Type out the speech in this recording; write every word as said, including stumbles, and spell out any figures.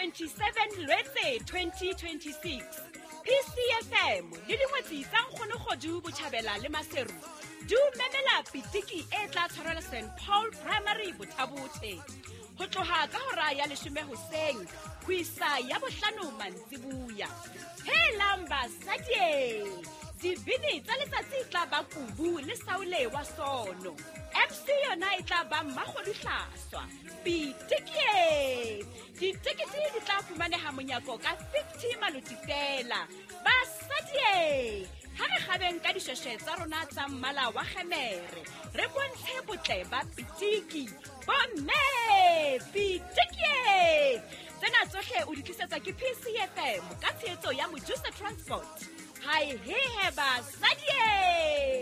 twenty-seven Lwetse twenty twenty-six. P C F M le dingwetsi tsa Nkgonogodu Botjhabela le Maseru du memela pitiki e tla tshwarela Saint Paul Primary Bothabothe ho tloha ka hora ya leshome hoseng ho isa ya bohlano mantsibuya. Helang basadie dibini tsa letsatsi tla ba Kubu le Saule wa Sono. M C yona e tla ba Mmakgoduhlaswa. Pitiki ditikiti di tla fumaneha monyako ka fifty maluti fela. Basadie ha re kgabeng ka dishweshwe tsa rona tsa mmala wa kgemere re bontshe botle ba pitiki. Bomme pitiki tsena tsohle o di tlisetsa ke P C F M ka tshehetso ya Mojusa Transport. Hai he he basadie.